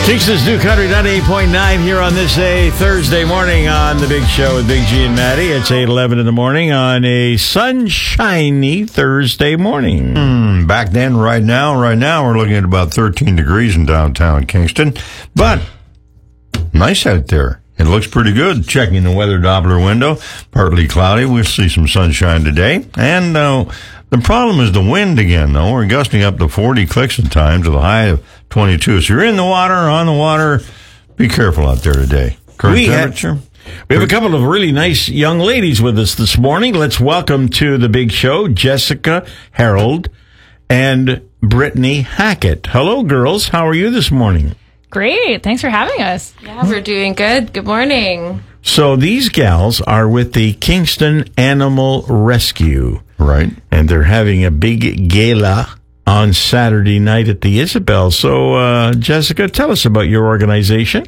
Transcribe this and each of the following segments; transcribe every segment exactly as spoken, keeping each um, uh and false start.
Kingston's New Country ninety-eight point nine here on this a Thursday morning on The Big Show with Big G and Maddie. It's eight eleven in the morning on a sunshiny Thursday morning. Mm, back then, right now, right now, we're looking at about thirteen degrees in downtown Kingston. But nice out there. It looks pretty good. Checking the weather Doppler window. Partly cloudy. We'll see some sunshine today. And uh, the problem is the wind again, though. We're gusting up to forty clicks at times with a high of twenty-two. So you're in the water, on the water. Be careful out there today. Current we temperature. Have, we have a couple of really nice young ladies with us this morning. Let's welcome to the Big Show Jessica Harold and Brittany Hackett. Hello, girls. How are you this morning? Great. Thanks for having us. Yeah, we're doing good. Good morning. So these gals are with the Kingston Animal Rescue. Right. And they're having a big gala on Saturday night at the Isabel. So, uh, Jessica, tell us about your organization.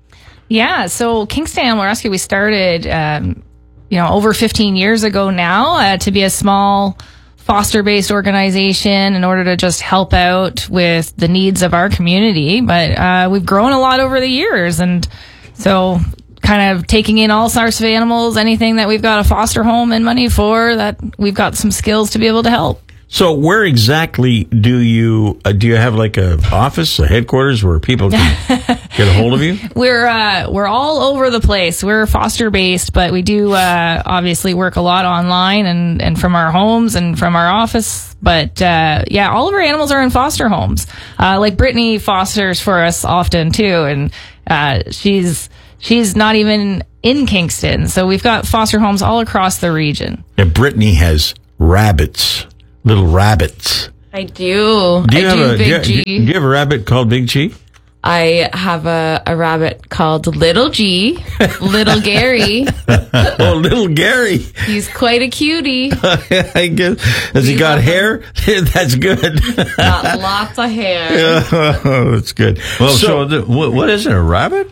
Yeah, so Kingston Animal Rescue, we started, um, you know, over fifteen years ago now uh, to be a small foster-based organization in order to just help out with the needs of our community. But uh, we've grown a lot over the years, and so kind of taking in all sorts of animals, anything that we've got a foster home and money for, that we've got some skills to be able to help. So where exactly do you, uh, do you have like a office, a headquarters where people can get a hold of you? We're, uh, we're all over the place. We're foster based, but we do, uh, obviously work a lot online and, and from our homes and from our office. But, uh, yeah, all of our animals are in foster homes. Uh, like Brittany fosters for us often too. And, uh, she's, she's not even in Kingston. So we've got foster homes all across the region. And Brittany has rabbits. Little rabbits. I do. Do you, I have do, a, Big do, you, G. do you have a rabbit called Big G? I have a, a rabbit called Little G, Little Gary. Oh, Little Gary. He's quite a cutie. I guess. Has he got hair? That's good. Got lots of hair. Oh, that's good. Well, so, so the, what, what is it, a rabbit?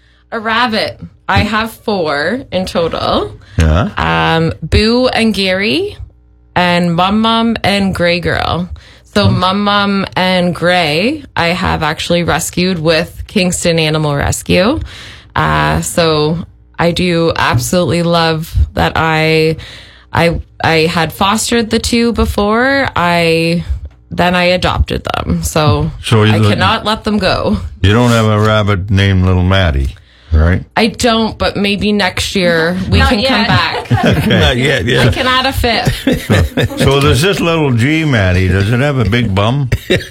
A rabbit. I have four in total. Yeah. Um, Boo and Gary, and Mum Mum and Gray Girl. So mm. Mum Mum and Gray, I have actually rescued with Kingston Animal Rescue. Uh, so I do absolutely love that I, I, I had fostered the two before. I, then I adopted them. So, so I cannot let them go. You don't have a rabbit named Little Maddie, right? I don't, but maybe next year we Not can yet. come back. Okay. Not yet, yeah. I can add a fifth. So, so there's this Little G, Maddie. Does it have a big bum?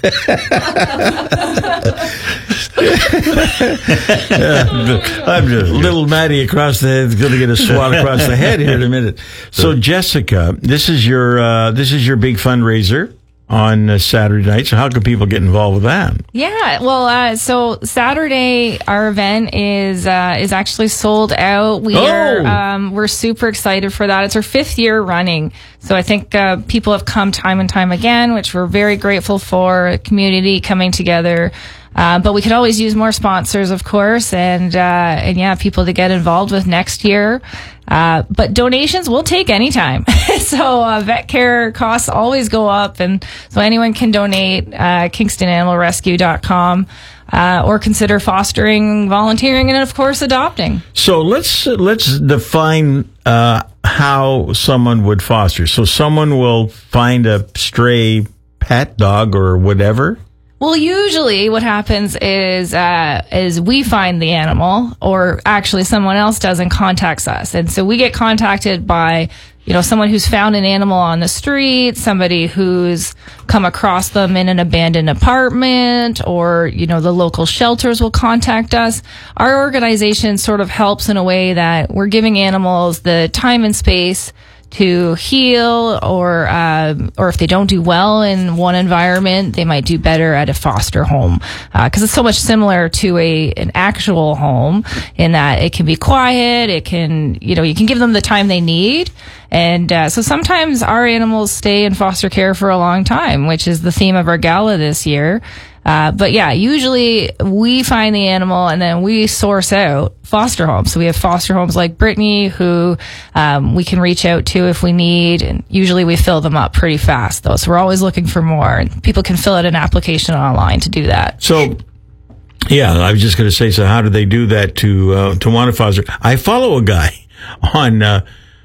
I'm just little Maddie across the head is going to get a swat across the head here in a minute. So, Jessica, this is your uh, this is your big fundraiser on uh, Saturday night. So how can people get involved with that? Yeah, well, uh, so Saturday our event is uh, is actually sold out. We Oh. are um, we're super excited for that. It's our fifth year running, so I think uh, people have come time and time again, which we're very grateful for. Community coming together. Uh, but we could always use more sponsors, of course, and uh, and yeah, people to get involved with next year. Uh, but donations we'll take anytime. so uh, vet care costs always go up, and so anyone can donate. Uh, Kingston Animal Rescue dot com. Uh, or consider fostering, volunteering, and of course adopting. So let's let's define uh, how someone would foster. So someone will find a stray pet dog or whatever. Well, usually what happens is uh, is we find the animal, or actually someone else does and contacts us, and so we get contacted by, you know, someone who's found an animal on the street, somebody who's come across them in an abandoned apartment, or, you know, the local shelters will contact us. Our organization sort of helps in a way that we're giving animals the time and space to heal, or um, or if they don't do well in one environment, they might do better at a foster home, because uh, it's so much similar to a an actual home in that it can be quiet, it can, you know, you can give them the time they need, and uh, so sometimes our animals stay in foster care for a long time, which is the theme of our gala this year. Uh, but yeah, usually we find the animal and then we source out foster homes. So we have foster homes like Brittany who um, we can reach out to if we need, and usually we fill them up pretty fast though. So we're always looking for more, and people can fill out an application online to do that. So Yeah, I was just going to say, so how do they do that to uh, to want to foster? I follow a guy on uh,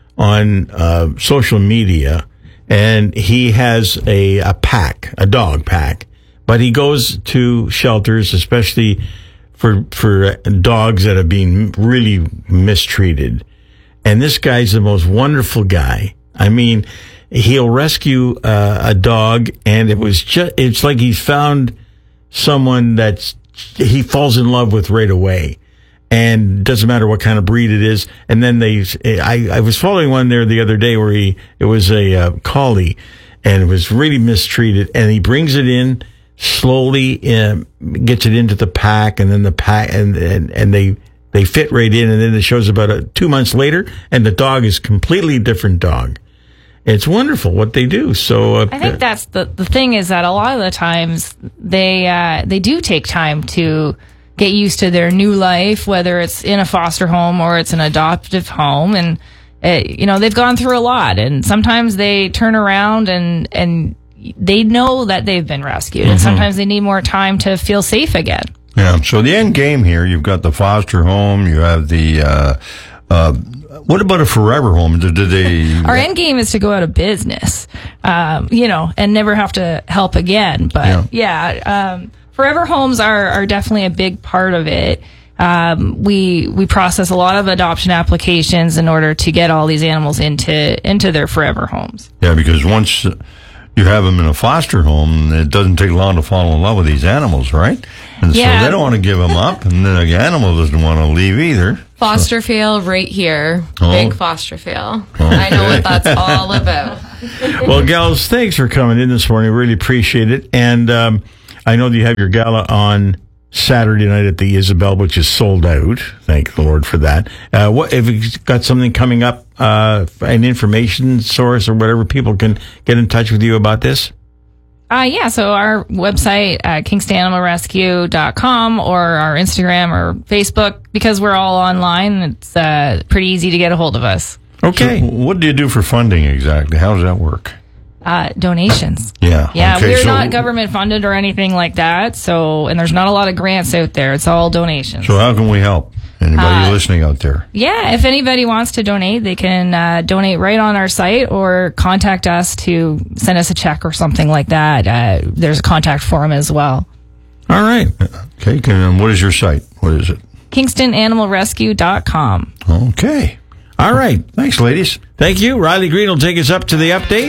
on uh, social media, and he has a, a pack, a dog pack, but he goes to shelters, especially for for dogs that are being really mistreated. And this guy's the most wonderful guy. I mean, he'll rescue uh, a dog, and it was just, it's like he's found someone that's, he falls in love with right away. And doesn't matter what kind of breed it is. And then they, I, I was following one there the other day where he, it was a uh, collie, and it was really mistreated. And he brings it in slowly, uh, gets it into the pack, and then the pack, and, and, and they, they fit right in. And then it shows about a, two months later, and the dog is completely different dog. It's wonderful what they do. So uh, I think that's the the thing is that a lot of the times they uh, they do take time to get used to their new life, whether it's in a foster home or it's an adoptive home, and it, you know they've gone through a lot, and sometimes they turn around and and they know that they've been rescued, mm-hmm. and sometimes they need more time to feel safe again. Yeah. So the end game here, you've got the foster home, you have the. Uh, uh, What about a forever home? Did, did they? Our end game is to go out of business, um, you know, and never have to help again. But yeah, yeah um, forever homes are, are definitely a big part of it. Um, we we process a lot of adoption applications in order to get all these animals into into their forever homes. Yeah, because once you have them in a foster home, it doesn't take long to fall in love with these animals, right? And yeah. so they don't want to give them up, and the animal doesn't want to leave either. Foster fail right here. Oh. Big foster fail. Okay. I know what that's all about. Well, gals, thanks for coming in this morning. Really appreciate it. And um, I know that you have your gala on Saturday night at the Isabel, which is sold out. Thank the Lord for that. Uh, what have you got something coming up, uh, an information source or whatever people can get in touch with you about this? Uh, yeah, so our website, uh, kingston animal rescue dot com, or our Instagram or Facebook, because we're all online, it's uh, pretty easy to get a hold of us. Okay. So what do you do for funding exactly? How does that work? Uh, donations. Yeah. Yeah, okay, we're so, not government funded or anything like that, so, and there's not a lot of grants out there. It's all donations. So how can we help? Anybody Uh, listening out there? Yeah, if anybody wants to donate, they can uh, donate right on our site or contact us to send us a check or something like that. Uh, there's a contact form as well. All right. Okay, and what is your site? What is it? kingston animal rescue dot com. Okay. All right. Thanks, ladies. Thank you. Riley Green will take us up to the update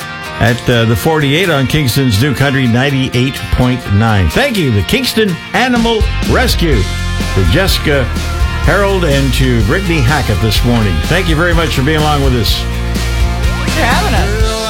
at uh, the forty-eight on Kingston's New Country ninety-eight point nine. Thank you, the Kingston Animal Rescue, to Jessica Harold and to Brittany Hackett this morning. Thank you very much for being along with us. Thanks for having us.